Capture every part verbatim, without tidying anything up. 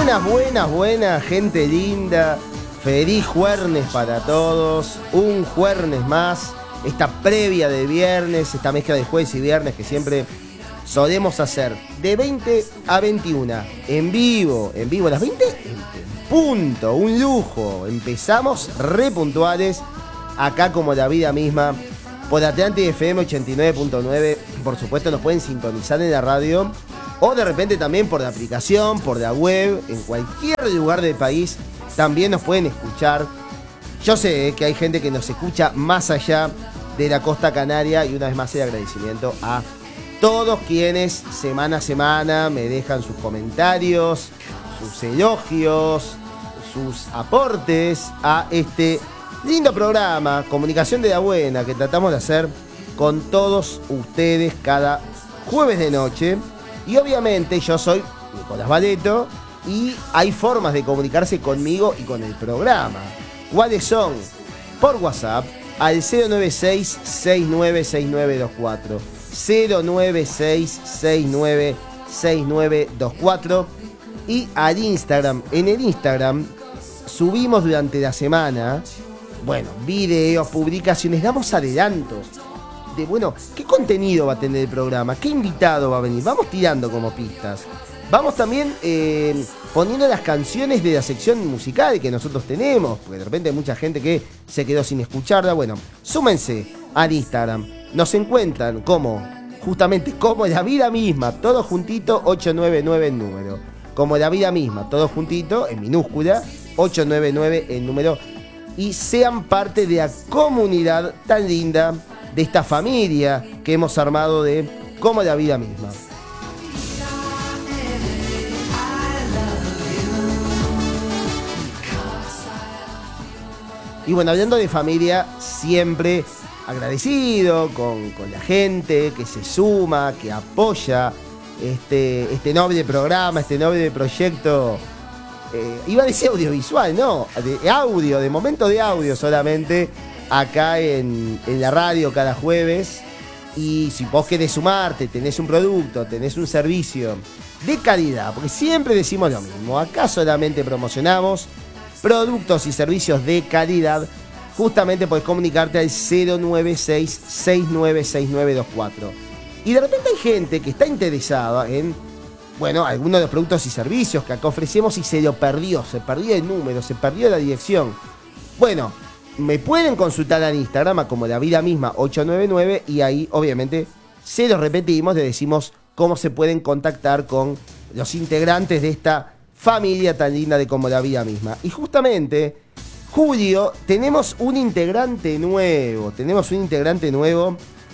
Buenas, buenas, buenas, gente linda. Feliz jueves para todos. Un jueves más. Esta previa de viernes, esta mezcla de jueves y viernes que siempre solemos hacer. De veinte a veintiuna. En vivo. En vivo a las veinte. En punto. Un lujo. Empezamos re puntuales. Acá como la vida misma. Por Atlántida F M ochenta y nueve punto nueve. Por supuesto nos pueden sintonizar en la radio. O de repente también por la aplicación, por la web, en cualquier lugar del país también nos pueden escuchar. Yo sé que hay gente que nos escucha más allá de la costa canaria y una vez más el agradecimiento a todos quienes semana a semana me dejan sus comentarios, sus elogios, sus aportes a este lindo programa, Comunicación de la Buena, que tratamos de hacer con todos ustedes cada jueves de noche. Y obviamente yo soy Nicolás Valeto y hay formas de comunicarse conmigo y con el programa. ¿Cuáles son? Por WhatsApp al cero nueve seis, seis nueve seis nueve dos cuatro. cero nueve seis, seis nueve seis nueve dos cuatro. Y al Instagram. En el Instagram subimos durante la semana, bueno, videos, publicaciones, damos adelantos. De, bueno, ¿qué contenido va a tener el programa? ¿Qué invitado va a venir? Vamos tirando como pistas. Vamos también eh, poniendo las canciones de la sección musical que nosotros tenemos, porque de repente hay mucha gente que se quedó sin escucharla. Bueno, súmense al Instagram. Nos encuentran como, justamente como la vida misma, todo juntito, ocho nueve nueve en número. Como la vida misma, todo juntito, en minúscula, ocho nueve nueve en número. Y sean parte de la comunidad tan linda, de esta familia que hemos armado de Como la Vida Misma. Y bueno, hablando de familia, siempre agradecido con, con la gente que se suma, que apoya este, este noble programa, este noble proyecto. Eh, iba a decir audiovisual, no, de audio, de momento de audio solamente. Acá en, en la radio cada jueves. Y si vos querés sumarte, tenés un producto, tenés un servicio de calidad, porque siempre decimos lo mismo, acá solamente promocionamos productos y servicios de calidad. Justamente podés comunicarte al cero nueve seis, seis nueve seis nueve dos cuatro. Y de repente hay gente que está interesada en, bueno, algunos de los productos y servicios que acá ofrecemos y se lo perdió, se perdió el número, se perdió la dirección. Bueno, me pueden consultar en Instagram como La Vida Misma ocho nueve nueve y ahí obviamente se los repetimos, les decimos cómo se pueden contactar con los integrantes de esta familia tan linda de Como la Vida Misma. Y justamente, Julio, tenemos un integrante nuevo, tenemos un integrante nuevo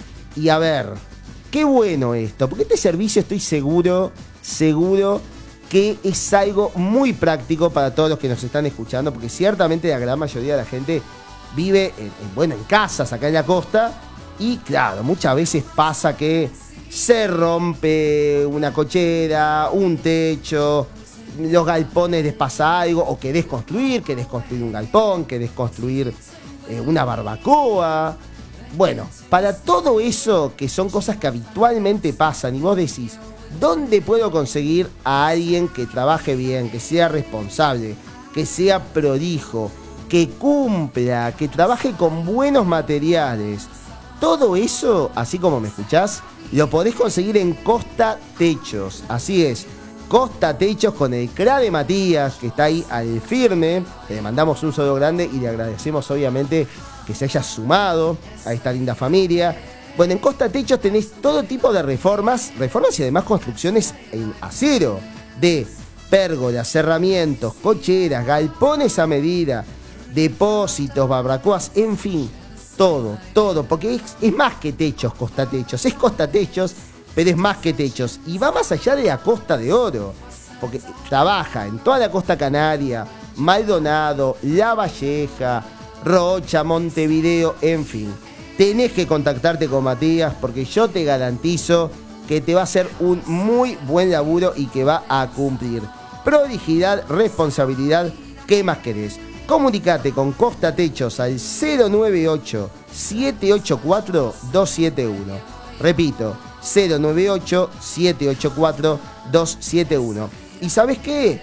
y a ver, qué bueno esto, porque este servicio estoy seguro, seguro que es algo muy práctico para todos los que nos están escuchando, porque ciertamente la gran mayoría de la gente vive, en, en, bueno, en casas acá en la costa y claro, muchas veces pasa que se rompe una cochera, un techo, los galpones les pasa algo, o querés construir, querés construir un galpón, querés construir eh, una barbacoa. Bueno, para todo eso que son cosas que habitualmente pasan y vos decís, ¿dónde puedo conseguir a alguien que trabaje bien, que sea responsable, que sea prolijo, que cumpla, que trabaje con buenos materiales? Todo eso, así como me escuchás, lo podés conseguir en Costa Techos. Así es, Costa Techos con el cra de Matías, que está ahí al firme. Le mandamos un saludo grande y le agradecemos obviamente que se haya sumado a esta linda familia. Bueno, en Costa Techos tenés todo tipo de reformas, reformas y además construcciones en acero, de pérgolas, cerramientos, cocheras, galpones a medida, depósitos, barbacoas, en fin, todo, todo, porque es, es más que techos, Costa Techos, es Costa Techos, pero es más que techos, y va más allá de la Costa de Oro, porque trabaja en toda la costa canaria, Maldonado, La Valleja, Rocha, Montevideo, en fin. Tenés que contactarte con Matías porque yo te garantizo que te va a hacer un muy buen laburo y que va a cumplir. Prolijidad, responsabilidad, ¿qué más querés? Comunicate con Costa Techos al cero nueve ocho, siete ocho cuatro, dos siete uno. Repito, cero nueve ocho, siete ocho cuatro, dos siete uno. ¿Y sabes qué?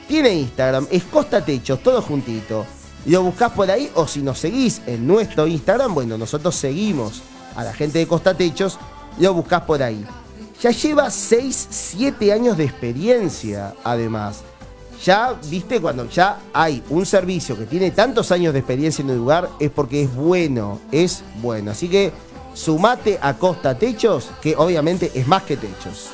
tiene Instagram, es Costa Techos, todo juntito. Lo buscás por ahí, o si nos seguís en nuestro Instagram, bueno, nosotros seguimos a la gente de Costa Techos, lo buscás por ahí. Ya lleva seis, siete años de experiencia, además. Ya, viste, cuando ya hay un servicio que tiene tantos años de experiencia en el lugar, es porque es bueno, es bueno. Así que sumate a Costa Techos, que obviamente es más que techos.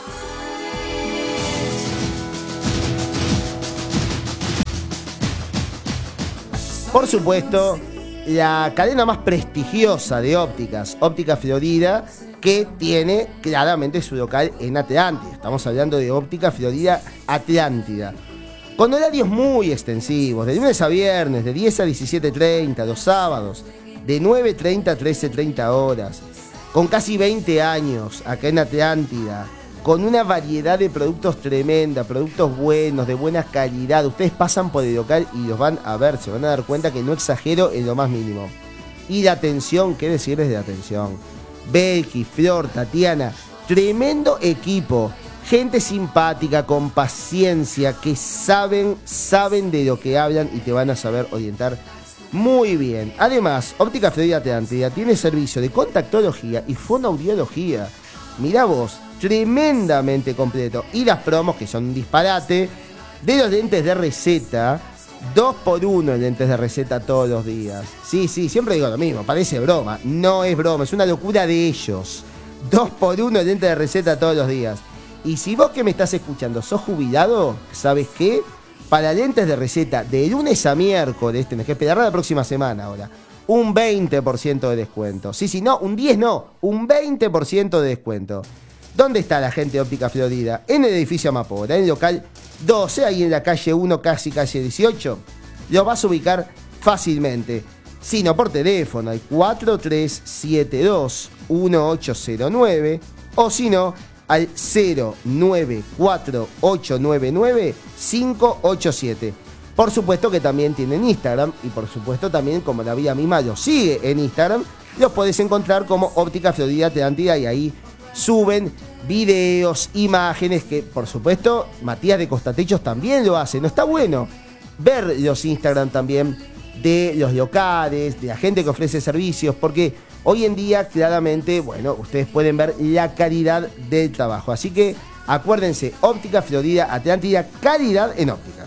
Por supuesto, la cadena más prestigiosa de ópticas, Óptica Florida, que tiene claramente su local en Atlántida. Estamos hablando de Óptica Florida Atlántida. Con horarios muy extensivos, de lunes a viernes, de diez a diecisiete treinta, los sábados, de nueve treinta a trece treinta horas. Con casi veinte años acá en Atlántida. Con una variedad de productos tremenda, productos buenos, de buena calidad. Ustedes pasan por el local y los van a ver, se van a dar cuenta que no exagero en lo más mínimo. Y la atención, ¿qué decirles de atención? Belki, Flor, Tatiana, tremendo equipo. Gente simpática, con paciencia, que saben, saben de lo que hablan y te van a saber orientar muy bien. Además, Óptica Florida Atlántida tiene servicio de contactología y fonoaudiología. Mirá vos, tremendamente completo. Y las promos, que son un disparate, de los lentes de receta, dos por uno en lentes de receta todos los días. Sí, sí, siempre digo lo mismo, parece broma. No es broma, es una locura de ellos. dos por uno en lentes de receta todos los días. Y si vos que me estás escuchando sos jubilado, ¿sabes qué? Para lentes de receta de lunes a miércoles, tenés que esperar la próxima semana ahora, un veinte por ciento de descuento. Sí, sí, no, un diez no, un veinte por ciento de descuento. ¿Dónde está la gente de Óptica Florida? En el edificio Amapola, en el local doce, ahí en la calle uno, casi calle dieciocho. Lo vas a ubicar fácilmente. Si no, por teléfono, al cuatro tres siete dos uno ocho cero nueve, o si no, al cero nueve cuatro ocho nueve nueve cinco ocho siete. Por supuesto que también tienen Instagram, y por supuesto también, como la vida misma los sigue en Instagram, los podés encontrar como Óptica Florida Atlántida, y ahí suben videos, imágenes, que por supuesto Matías de Costa Techos también lo hace. No está bueno ver los Instagram también de los locales, de la gente que ofrece servicios, porque hoy en día claramente, bueno, ustedes pueden ver la calidad del trabajo. Así que acuérdense, Óptica Florida Atlántida, calidad en óptica.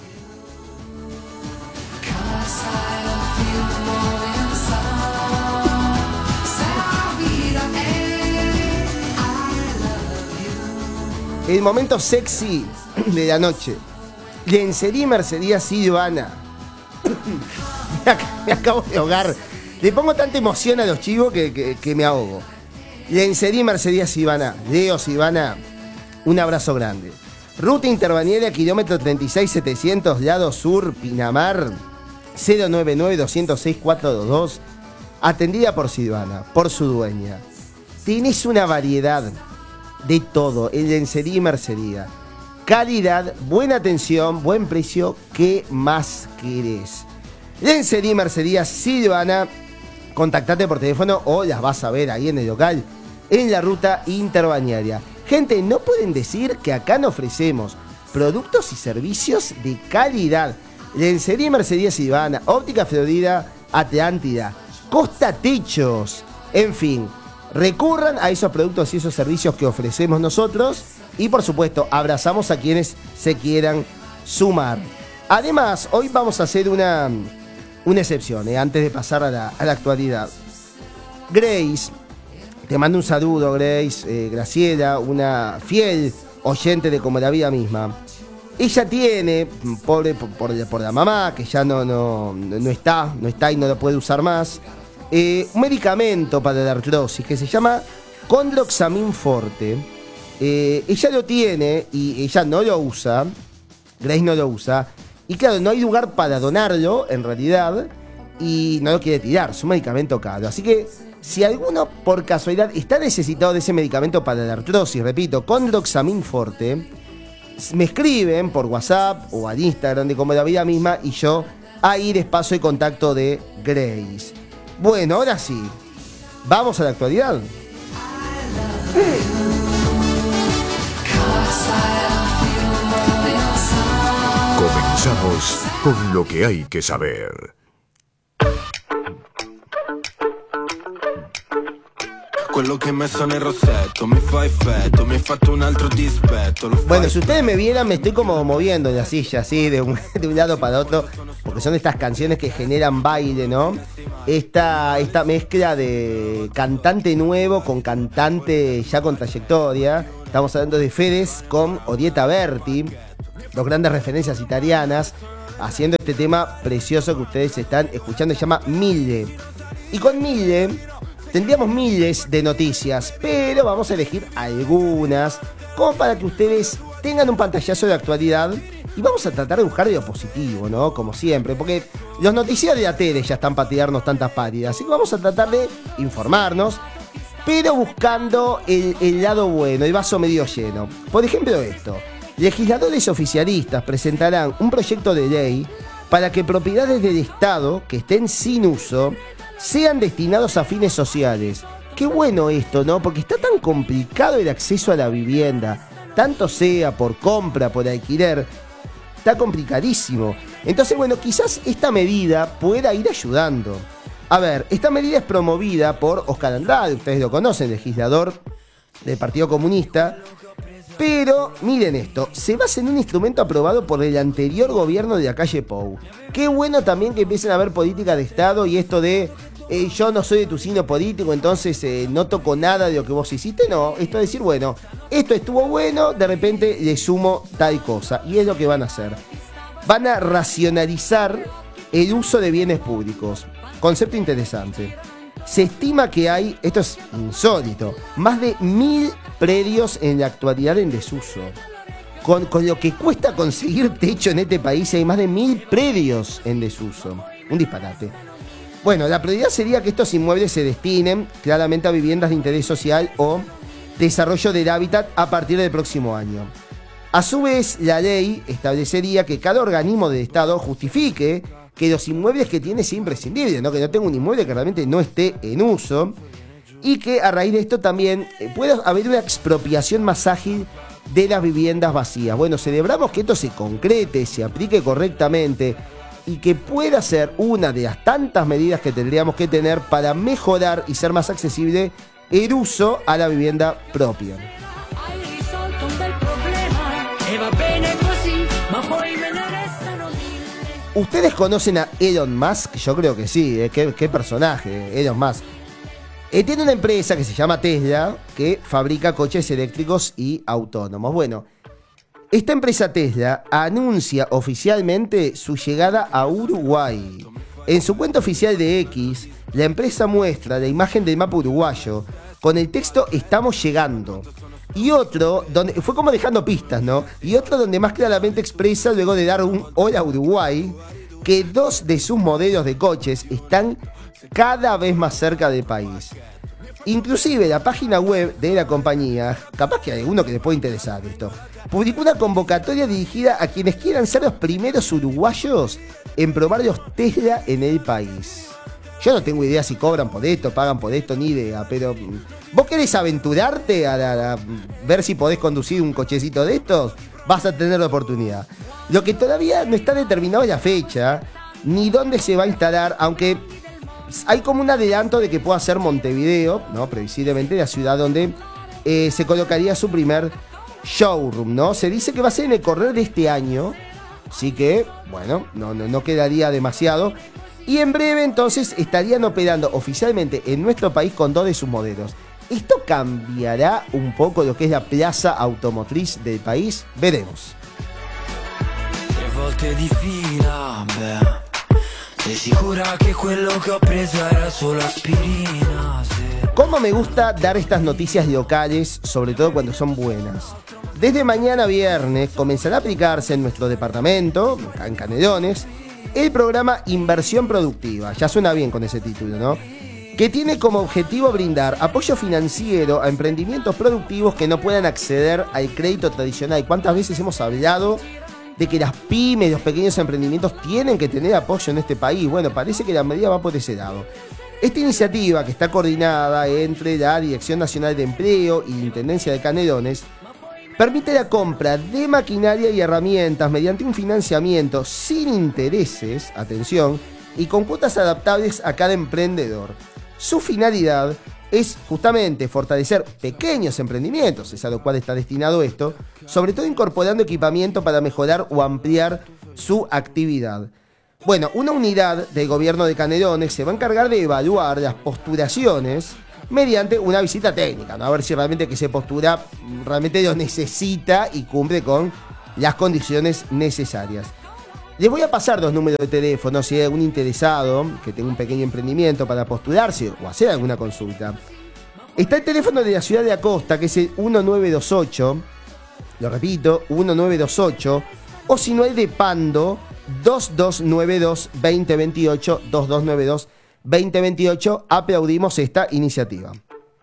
El momento sexy de la noche. Lencería y mercería Silvana. Me acabo de ahogar. Le pongo tanta emoción a los chivos que, que, que me ahogo. Lencería y mercería Silvana. Leo, Silvana, un abrazo grande. Ruta Interbañera, kilómetro treinta y seis setecientos, lado sur, Pinamar, cero nueve nueve dos cero seis cuatro dos dos. Atendida por Silvana, por su dueña. Tenés una variedad de todo en lencería y mercería. Calidad, buena atención, buen precio. ¿Qué más querés? Lencería y mercería Silvana. Contactate por teléfono o las vas a ver ahí en el local, en la ruta interbañaria. Gente, no pueden decir que acá no ofrecemos productos y servicios de calidad. Lencería y mercería Silvana, Óptica Florida Atlántida, Costa Techos, en fin. Recurran a esos productos y esos servicios que ofrecemos nosotros, y por supuesto abrazamos a quienes se quieran sumar. Además, hoy vamos a hacer una, una excepción, eh, antes de pasar a la, a la actualidad. Grace, te mando un saludo, Grace, eh, Graciela, una fiel oyente de Como la Vida Misma. Ella tiene, pobre por, por, por la mamá, que ya no, no, no está, no está y no lo puede usar más, Eh, un medicamento para la artrosis que se llama Condroxamin Forte. Eh, ella lo tiene y ella no lo usa. Grace no lo usa. Y claro, no hay lugar para donarlo en realidad. Y no lo quiere tirar. Es un medicamento caro. Así que si alguno por casualidad está necesitado de ese medicamento para la artrosis, repito, Condroxamin Forte, me escriben por WhatsApp o al Instagram de Como la Vida Misma, y yo ahí les paso el contacto de Grace. Bueno, ahora sí, vamos a la actualidad. Comenzamos. Comenzamos con lo que hay que saber. Quello che messo nel rossetto mi fa effetto, mi hai fatto un altro dispetto. Bueno, si ustedes me vieran, me estoy como moviendo en la silla, así, de un, de un lado para otro, porque son estas canciones que generan baile, ¿no? Esta, esta mezcla de cantante nuevo con cantante ya con trayectoria. Estamos hablando de Fedez con Orietta Berti, dos grandes referencias italianas, haciendo este tema precioso que ustedes están escuchando, se llama Mille. Y con Mille tendríamos miles de noticias, pero vamos a elegir algunas como para que ustedes tengan un pantallazo de actualidad y vamos a tratar de buscar lo positivo, ¿no? Como siempre, porque los noticiarios de la tele ya están para tirarnos tantas pálidas, así que vamos a tratar de informarnos, pero buscando el, el lado bueno, el vaso medio lleno. Por ejemplo esto: legisladores oficialistas presentarán un proyecto de ley para que propiedades del Estado que estén sin uso sean destinados a fines sociales. Qué bueno esto, ¿no? Porque está tan complicado el acceso a la vivienda, tanto sea por compra, por alquiler, está complicadísimo. Entonces, bueno, quizás esta medida pueda ir ayudando. A ver, esta medida es promovida por Oscar Andrade, ustedes lo conocen, legislador del Partido Comunista. Pero, miren esto, se basa en un instrumento aprobado por el anterior gobierno de la calle Pou. Qué bueno también que empiecen a haber política de Estado y esto de eh, yo no soy de tu signo político, entonces eh, no toco nada de lo que vos hiciste. No, esto es decir, bueno, esto estuvo bueno, de repente le sumo tal cosa. Y es lo que van a hacer. Van a racionalizar el uso de bienes públicos. Concepto interesante. Se estima que hay, esto es insólito, más de mil predios en la actualidad en desuso. Con, con lo que cuesta conseguir techo en este país, hay más de mil predios en desuso. Un disparate. Bueno, la prioridad sería que estos inmuebles se destinen claramente a viviendas de interés social o desarrollo del hábitat a partir del próximo año. A su vez, la ley establecería que cada organismo del Estado justifique que los inmuebles que tiene sean imprescindibles, ¿no? Que no tenga un inmueble que realmente no esté en uso, y que a raíz de esto también pueda haber una expropiación más ágil de las viviendas vacías. Bueno, celebramos que esto se concrete, se aplique correctamente y que pueda ser una de las tantas medidas que tendríamos que tener para mejorar y ser más accesible el uso a la vivienda propia. ¿Ustedes conocen a Elon Musk? Yo creo que sí, ¿eh? ¿Qué, qué personaje, Elon Musk? Eh, tiene una empresa que se llama Tesla, que fabrica coches eléctricos y autónomos. Bueno, esta empresa Tesla anuncia oficialmente su llegada a Uruguay. En su cuenta oficial de X, la empresa muestra la imagen del mapa uruguayo con el texto "Estamos llegando". Y otro, donde fue como dejando pistas, ¿no? Y otro donde más claramente expresa, luego de dar un hola Uruguay, que dos de sus modelos de coches están cada vez más cerca del país. Inclusive la página web de la compañía, capaz que hay alguno que les puede interesar esto, publicó una convocatoria dirigida a quienes quieran ser los primeros uruguayos en probar los Tesla en el país. Yo no tengo idea si cobran por esto, pagan por esto, ni idea, pero ¿vos querés aventurarte a, a, a ver si podés conducir un cochecito de estos? Vas a tener la oportunidad. Lo que todavía no está determinado es la fecha, ni dónde se va a instalar, aunque hay como un adelanto de que pueda ser Montevideo, ¿no? Previsiblemente la ciudad donde eh, se colocaría su primer showroom, ¿no? Se dice que va a ser en el correr de este año, así que, bueno, no, no, no quedaría demasiado. Y en breve entonces estarían operando oficialmente en nuestro país con dos de sus modelos. ¿Esto cambiará un poco lo que es la plaza automotriz del país? Veremos. ¿Cómo me gusta dar estas noticias locales, sobre todo cuando son buenas? Desde mañana viernes comenzará a aplicarse en nuestro departamento, acá en Canelones, el programa Inversión Productiva. Ya suena bien con ese título, ¿no? Que tiene como objetivo brindar apoyo financiero a emprendimientos productivos que no puedan acceder al crédito tradicional. ¿Cuántas veces hemos hablado de que las pymes, los pequeños emprendimientos tienen que tener apoyo en este país? Bueno, parece que la medida va por ese lado. Esta iniciativa, que está coordinada entre la Dirección Nacional de Empleo y la Intendencia de Canelones, permite la compra de maquinaria y herramientas mediante un financiamiento sin intereses, atención, y con cuotas adaptables a cada emprendedor. Su finalidad es justamente fortalecer pequeños emprendimientos, es a lo cual está destinado esto, sobre todo incorporando equipamiento para mejorar o ampliar su actividad. Bueno, una unidad del gobierno de Canelones se va a encargar de evaluar las postulaciones mediante una visita técnica, ¿no? A ver si realmente que se postura realmente lo necesita y cumple con las condiciones necesarias. Les voy a pasar dos números de teléfono si hay algún interesado que tenga un pequeño emprendimiento para postularse o hacer alguna consulta. Está el teléfono de la ciudad de Acosta, que es el uno nueve dos ocho, lo repito, uno nueve dos ocho, o si no el de Pando, dos dos nueve dos, dos cero dos ocho, dos dos nueve dos, dos cero dos ocho. Aplaudimos esta iniciativa.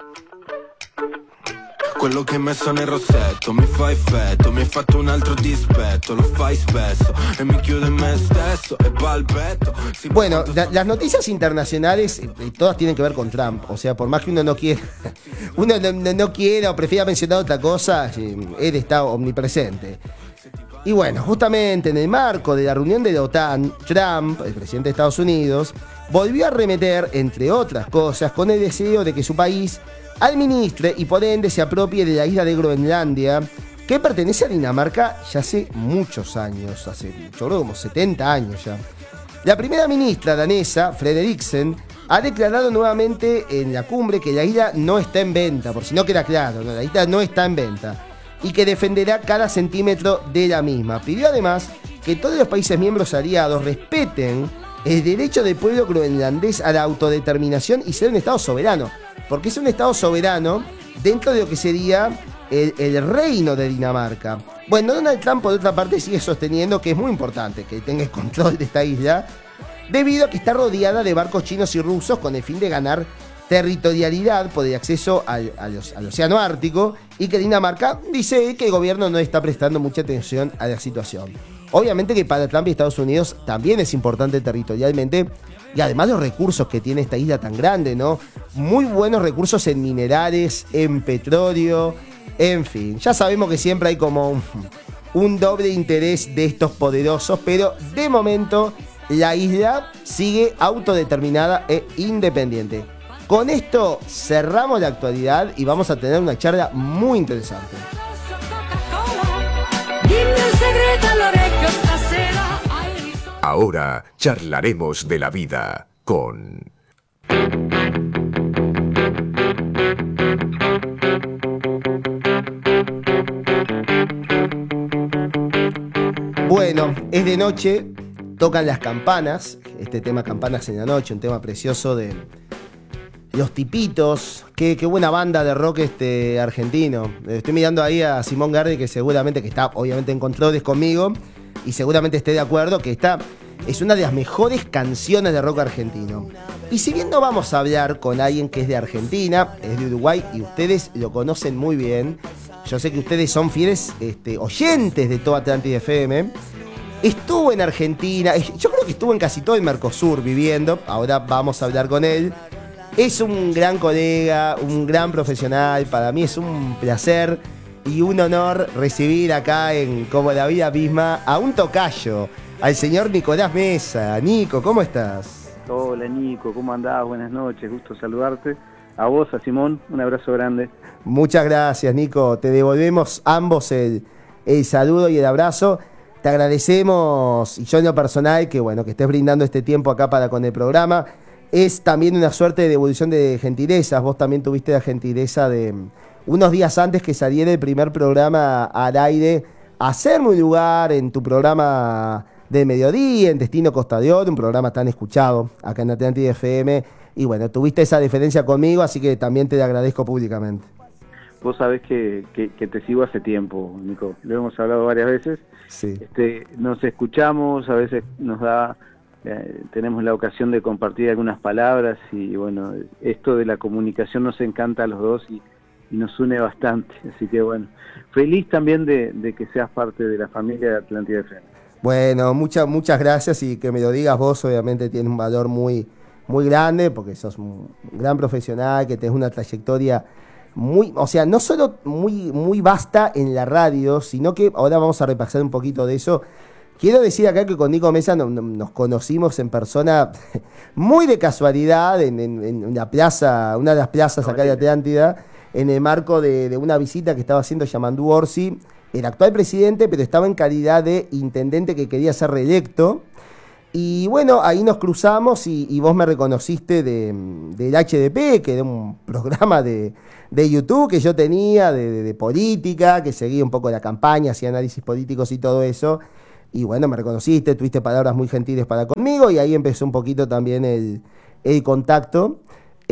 Quello che me sono il rossetto mi fa effetto, mi hai fatto un altro dispetto, lo fai spesso e mi chiudo in me stesso e balbetto. Bueno, la, las noticias internacionales eh, todas tienen que ver con Trump, o sea, por más que uno no quiera, uno no, no quiera o prefiera mencionar otra cosa, eh, él está omnipresente. Y bueno, justamente en el marco de la reunión de la OTAN, Trump, el presidente de Estados Unidos, volvió a arremeter, entre otras cosas, con el deseo de que su país administre y por ende se apropie de la isla de Groenlandia, que pertenece a Dinamarca ya hace muchos años, hace yo creo como setenta años ya. La primera ministra danesa, Frederiksen, ha declarado nuevamente en la cumbre que la isla no está en venta, por si no queda claro, no, la isla no está en venta, y que defenderá cada centímetro de la misma. Pidió además que todos los países miembros aliados respeten el derecho del pueblo groenlandés a la autodeterminación y ser un estado soberano, porque es un estado soberano dentro de lo que sería el, el reino de Dinamarca. Bueno, Donald Trump, por otra parte, sigue sosteniendo que es muy importante que tenga el control de esta isla, debido a que está rodeada de barcos chinos y rusos con el fin de ganar territorialidad por el acceso al, al, al océano Ártico, y que Dinamarca dice que el gobierno no está prestando mucha atención a la situación. Obviamente que para Trump y Estados Unidos también es importante territorialmente, y además los recursos que tiene esta isla tan grande, ¿no? Muy buenos recursos en minerales, en petróleo, en fin. Ya sabemos que siempre hay como un, un doble interés de estos poderosos, pero de momento la isla sigue autodeterminada e independiente. Con esto cerramos la actualidad y vamos a tener una charla muy interesante. Ahora charlaremos de la vida con... Bueno, es de noche, tocan las campanas, este tema Campanas en la Noche, un tema precioso de Los Tipitos. Qué, qué buena banda de rock este argentino. Estoy mirando ahí a Simón Gardi, que seguramente que está obviamente en controles conmigo, y seguramente esté de acuerdo que esta es una de las mejores canciones de rock argentino. Y si bien no vamos a hablar con alguien que es de Argentina, es de Uruguay y ustedes lo conocen muy bien, yo sé que ustedes son fieles este, oyentes de todo Atlántida F M, estuvo en Argentina, yo creo que estuvo en casi todo el Mercosur viviendo, ahora vamos a hablar con él. Es un gran colega, un gran profesional, para mí es un placer y un honor recibir acá en Como la Vida Misma a un tocayo, al señor Nicolás Mesa. Nico, ¿cómo estás? Hola Nico, ¿cómo andás? Buenas noches, gusto saludarte. A vos, a Simón, un abrazo grande. Muchas gracias, Nico. Te devolvemos ambos el, el saludo y el abrazo. Te agradecemos, y yo en lo personal, que bueno, que estés brindando este tiempo acá para con el programa. Es también una suerte de devolución de gentilezas. Vos también tuviste la gentileza de, unos días antes que saliera el primer programa al aire, hacerme un lugar en tu programa de mediodía, en Destino Costa de Oro, un programa tan escuchado acá en Atlántida F M. Y bueno, tuviste esa diferencia conmigo, así que también te lo agradezco públicamente. Vos sabés que, que, que te sigo hace tiempo, Nico. Lo hemos hablado varias veces. Sí. Este, nos escuchamos, a veces nos da... Eh, tenemos la ocasión de compartir algunas palabras y bueno, esto de la comunicación nos encanta a los dos y, y nos une bastante, así que bueno, feliz también de, de que seas parte de la familia de Atlántida F M. Bueno, muchas muchas gracias, y que me lo digas vos obviamente tiene un valor muy, muy grande, porque sos un gran profesional, que tenés una trayectoria muy, o sea, no solo muy, muy vasta en la radio, sino que ahora vamos a repasar un poquito de eso. Quiero decir acá que con Nico Mesa no, no, nos conocimos en persona muy de casualidad en, en, en una plaza, una de las plazas acá de Atlántida, en el marco de, de una visita que estaba haciendo Yamandú Orsi, el actual presidente, pero estaba en calidad de intendente que quería ser reelecto. Y bueno, ahí nos cruzamos y, y vos me reconociste de, del H D P, que era un programa de, de YouTube que yo tenía, de, de, de política, que seguía un poco la campaña, hacía análisis políticos y todo eso. Y bueno, me reconociste, tuviste palabras muy gentiles para conmigo y ahí empezó un poquito también el, el contacto.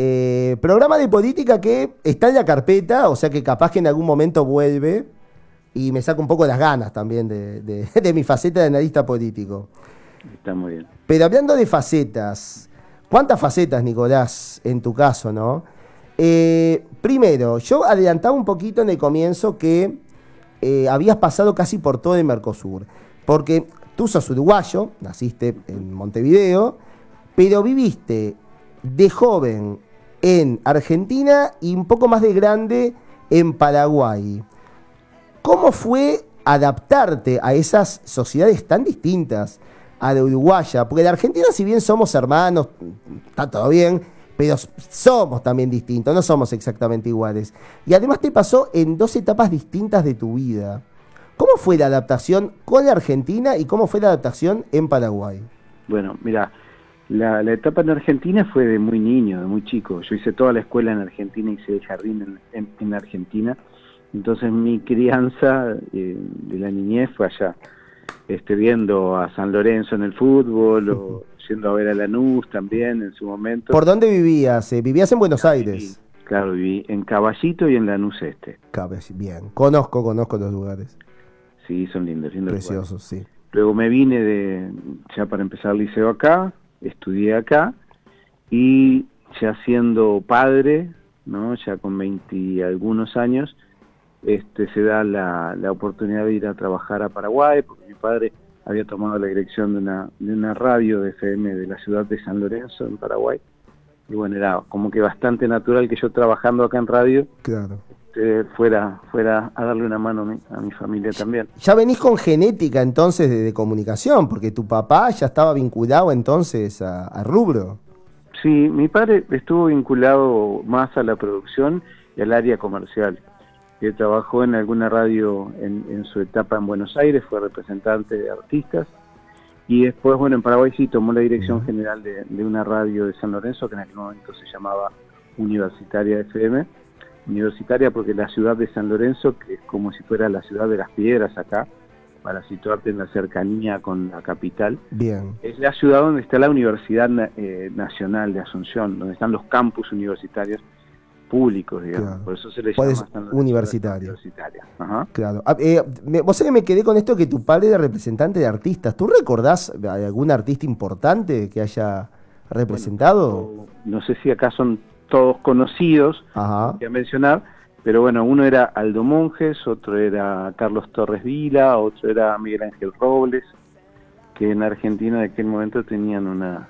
Eh, programa de política que está en la carpeta, o sea que capaz que en algún momento vuelve y me saca un poco las ganas también de, de, de mi faceta de analista político. Está muy bien. Pero hablando de facetas, ¿cuántas facetas, Nicolás, en tu caso, no? Eh, primero, yo adelantaba un poquito en el comienzo que eh, habías pasado casi por todo el Mercosur. Porque tú sos uruguayo, naciste en Montevideo, pero viviste de joven en Argentina y un poco más de grande en Paraguay. ¿Cómo fue adaptarte a esas sociedades tan distintas a la uruguaya? Porque en Argentina, si bien somos hermanos, está todo bien, pero somos también distintos, no somos exactamente iguales. Y además te pasó en dos etapas distintas de tu vida. ¿Cómo fue la adaptación con la Argentina y cómo fue la adaptación en Paraguay? Bueno, mira, la, la etapa en Argentina fue de muy niño, de muy chico. Yo hice toda la escuela en Argentina, hice el jardín en, en, en Argentina. Entonces mi crianza eh, de la niñez fue allá, este, viendo a San Lorenzo en el fútbol, o yendo a ver a Lanús también en su momento. ¿Por dónde vivías? Eh, ¿Vivías en Buenos Aires? Sí, claro, viví en Caballito y en Lanús Este. Bien, conozco, conozco los lugares. Sí, son lindos, lindos preciosos, sí. Luego me vine de ya para empezar el liceo acá, estudié acá y ya siendo padre, ¿no? Ya con veinte y algunos años, este se da la, la oportunidad de ir a trabajar a Paraguay, porque mi padre había tomado la dirección de una, de una radio de F M de la ciudad de San Lorenzo, en Paraguay. Y bueno, era como que bastante natural que yo trabajando acá en radio, claro, eh, fuera fuera a darle una mano a mi, a mi familia también. Ya venís con genética entonces de, de comunicación, porque tu papá ya estaba vinculado entonces a, a rubro. Sí, mi padre estuvo vinculado más a la producción y al área comercial. Él trabajó en alguna radio en, en su etapa en Buenos Aires, fue representante de artistas. Y después, bueno, en Paraguay sí tomó la dirección general de, de una radio de San Lorenzo, que en aquel momento se llamaba Universitaria F M. Universitaria porque la ciudad de San Lorenzo, que es como si fuera la ciudad de las piedras acá, para situarte en la cercanía con la capital. Bien. Es la ciudad donde está la Universidad eh, Nacional de Asunción, donde están los campus universitarios públicos, digamos. Claro. Por eso se le llama San Lorenzo universitaria. universitaria. Ajá. Claro. Eh, me, vos sabés que me quedé con esto que tu padre era representante de artistas. ¿Tú recordás algún artista importante que haya representado? Bueno, no sé si acá son todos conocidos, Ajá, que a mencionar, pero bueno, uno era Aldo Monjes, otro era Carlos Torres Vila, otro era Miguel Ángel Robles, que en Argentina en aquel momento tenían una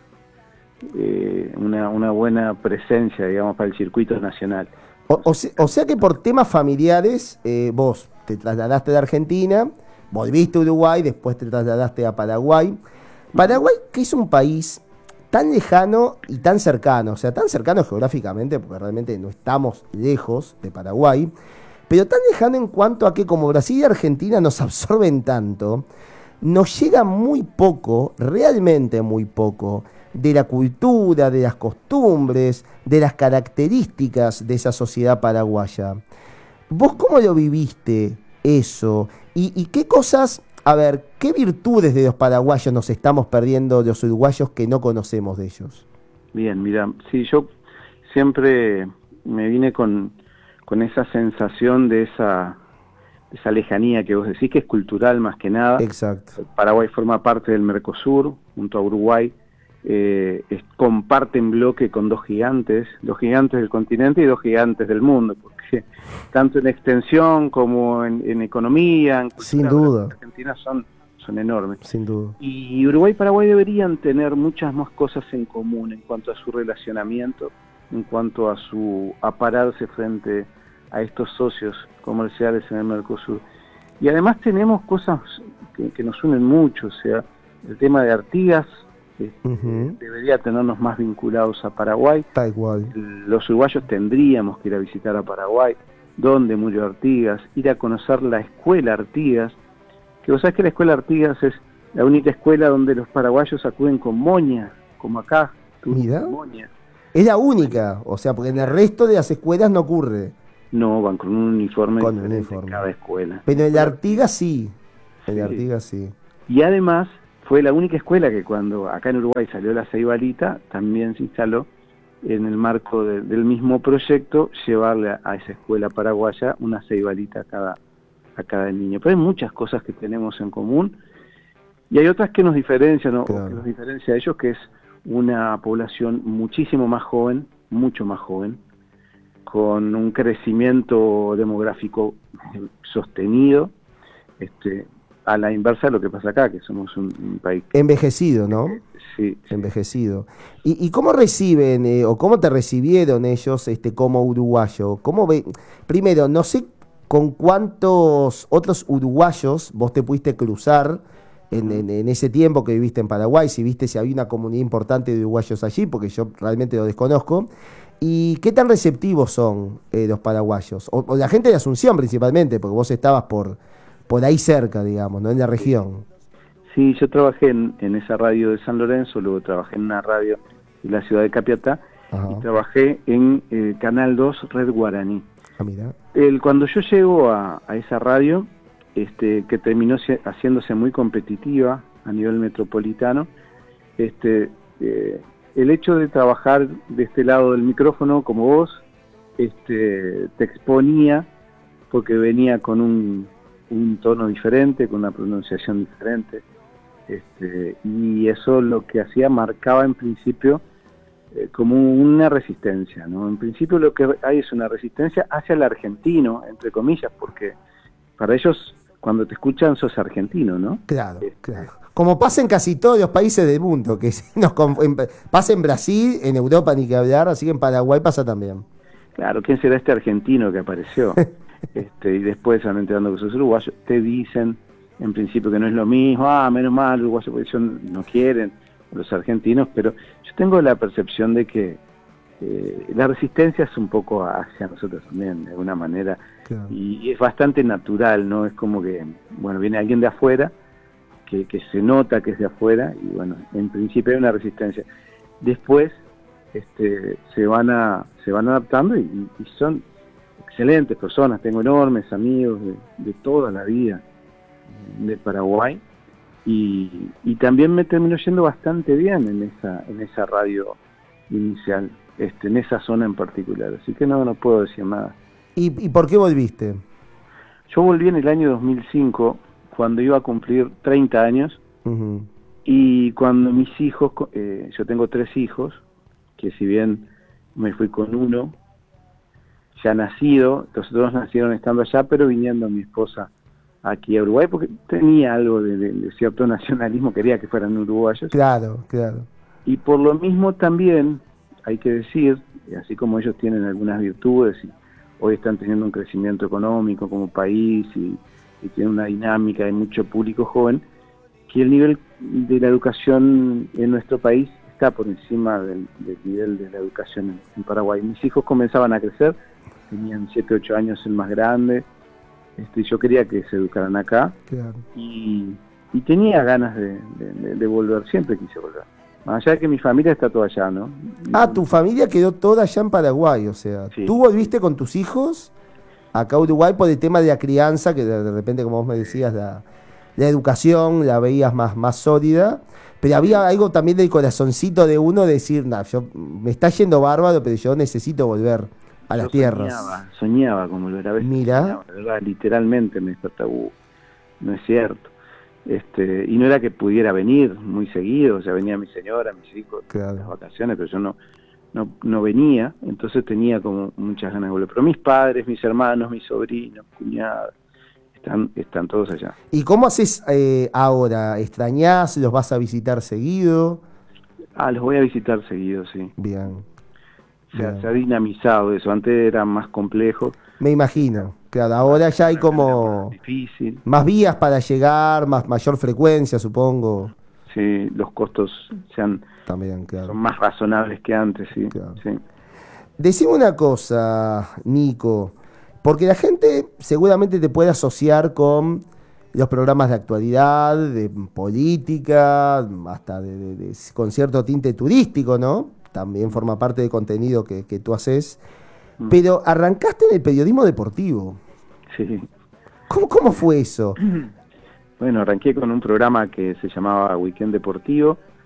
eh, una, una buena presencia, digamos, para el circuito nacional. O, o, se, o sea que por temas familiares, eh, vos te trasladaste de Argentina, volviste a Uruguay, después te trasladaste a Paraguay. Paraguay, que es un país tan lejano y tan cercano, o sea, tan cercano geográficamente, porque realmente no estamos lejos de Paraguay, pero tan lejano en cuanto a que como Brasil y Argentina nos absorben tanto, nos llega muy poco, realmente muy poco, de la cultura, de las costumbres, de las características de esa sociedad paraguaya. ¿Vos cómo lo viviste eso? ¿Y, y qué cosas, a ver, qué virtudes de los paraguayos nos estamos perdiendo de los uruguayos que no conocemos de ellos? Bien, mira, sí, yo siempre me vine con, con esa sensación de esa, de esa lejanía que vos decís, que es cultural más que nada. Exacto. Paraguay forma parte del Mercosur, junto a Uruguay. Eh, es, comparten bloque con dos gigantes, dos gigantes del continente y dos gigantes del mundo, porque tanto en extensión como en, en economía, en cultura, sin duda, Argentina son, son enormes. Sin duda. Y Uruguay y Paraguay deberían tener muchas más cosas en común en cuanto a su relacionamiento, en cuanto a su a pararse frente a estos socios comerciales en el Mercosur. Y además tenemos cosas que, que nos unen mucho, o sea, el tema de Artigas eh, uh-huh. debería tenernos más vinculados a Paraguay. Tal cual. Los uruguayos tendríamos que ir a visitar a Paraguay, donde murió Artigas, ir a conocer la escuela Artigas, que vos sabés que la escuela Artigas es la única escuela donde los paraguayos acuden con moña, como acá. Mira, moña. Es la única, o sea, porque en el resto de las escuelas no ocurre. No, van con un uniforme con un uniforme. cada escuela. Pero en la Artigas sí, en sí. la Artigas sí. Y además fue la única escuela que cuando acá en Uruguay salió la Ceibalita, también se instaló en el marco de, del mismo proyecto, llevarle a, a esa escuela paraguaya una Ceibalita a cada, a cada niño. Pero hay muchas cosas que tenemos en común y hay otras que nos diferencian, ¿no? Claro. Que nos diferencia a ellos, que es una población muchísimo más joven, mucho más joven, con un crecimiento demográfico sostenido, este, a la inversa de lo que pasa acá, que somos un, un país envejecido, ¿no? Sí, envejecido. ¿Y, y cómo reciben eh, o cómo te recibieron ellos este como uruguayo? ¿Cómo ve? Primero, no sé con cuántos otros uruguayos vos te pudiste cruzar en, en, en ese tiempo que viviste en Paraguay, si viste si había una comunidad importante de uruguayos allí, porque yo realmente lo desconozco. ¿Y qué tan receptivos son eh, los paraguayos? O, o la gente de Asunción principalmente, porque vos estabas por, por ahí cerca, digamos, ¿no? En la región. Sí, yo trabajé en, en esa radio de San Lorenzo, luego trabajé en una radio de la ciudad de Capiatá. Ajá. Y trabajé en eh, Canal dos Red Guaraní. Ah, mira. El, cuando yo llego a, a esa radio, este, que terminó se, haciéndose muy competitiva a nivel metropolitano, este, eh, el hecho de trabajar de este lado del micrófono como vos, este, te exponía porque venía con un, un tono diferente, con una pronunciación diferente, este, y eso lo que hacía marcaba en principio eh, como una resistencia, ¿no? En principio lo que hay es una resistencia hacia el argentino, entre comillas, porque para ellos cuando te escuchan sos argentino, ¿no? Claro, este, claro. Como pasa en casi todos los países del mundo, que nos, en, pasa en Brasil, en Europa ni que hablar, así que en Paraguay pasa también. Claro, ¿quién será este argentino que apareció? este, y después se van enterando que sos uruguayo, te dicen en principio que no es lo mismo, ah, menos mal, uruguayo, porque ellos no quieren los argentinos, pero yo tengo la percepción de que eh, la resistencia es un poco hacia nosotros también, de alguna manera, claro. y, y es bastante natural, ¿no? Es como que, bueno, viene alguien de afuera, Que, que se nota que es de afuera y bueno, en principio hay una resistencia. Después este, se van a se van adaptando y, y son excelentes personas. Tengo enormes amigos de, de toda la vida de Paraguay y, y también me terminó yendo bastante bien en esa en esa radio inicial, este, en esa zona en particular. Así que no no puedo decir nada. ¿Y, y por qué volviste? Yo volví en el año dos mil cinco, cuando iba a cumplir treinta años, uh-huh. y cuando mis hijos, eh, yo tengo tres hijos, que si bien me fui con uno, ya nacido, los otros nacieron estando allá, pero viniendo mi esposa aquí a Uruguay, porque tenía algo de, de, de cierto nacionalismo, quería que fueran uruguayos. Claro, claro. Y por lo mismo también, hay que decir, así como ellos tienen algunas virtudes, y hoy están teniendo un crecimiento económico como país, y y tiene una dinámica de mucho público joven, que el nivel de la educación en nuestro país está por encima del, del nivel de la educación en, en Paraguay. Mis hijos comenzaban a crecer, tenían siete, ocho años el más grande, este, yo quería que se educaran acá, claro. y, y tenía ganas de, de, de volver, siempre quise volver. Más allá de que mi familia está toda allá, ¿no? Ah, tu familia quedó toda allá en Paraguay, o sea, sí. ¿Tú volviste con tus hijos acá a Uruguay por el tema de la crianza, que de repente, como vos me decías, la, la educación la veías más, más sólida, pero había algo también del corazoncito de uno de decir, nah, yo, me está yendo bárbaro, pero yo necesito volver a las yo tierras. Soñaba, soñaba como lo era. Mira. Soñaba, ¿verdad? Literalmente me despertaba, uh, no es cierto. Este, y no era que pudiera venir muy seguido, o sea, venía mi señora, mis hijos, claro. las vacaciones, pero yo no... No, no venía, entonces tenía como muchas ganas de volver. Pero mis padres, mis hermanos, mis sobrinos, cuñadas, están, están todos allá. ¿Y cómo haces eh, ahora? ¿Extrañás? ¿Los vas a visitar seguido? Ah, los voy a visitar seguido, sí. Bien. Se, Bien. se ha dinamizado eso. Antes era más complejo, Me imagino. Claro, ahora ya hay como difícil. más vías para llegar, más mayor frecuencia, supongo. Sí, los costos sean También, claro. son más razonables que antes, sí. Claro. sí. Decime una cosa, Nico, porque la gente seguramente te puede asociar con los programas de actualidad, de política, hasta de, de, de, con cierto tinte turístico, ¿no? También forma parte del contenido que, que tú haces. Pero arrancaste en el periodismo deportivo. Sí. ¿Cómo, cómo fue eso? Bueno, arranqué con un programa que se llamaba Weekend Deportivo,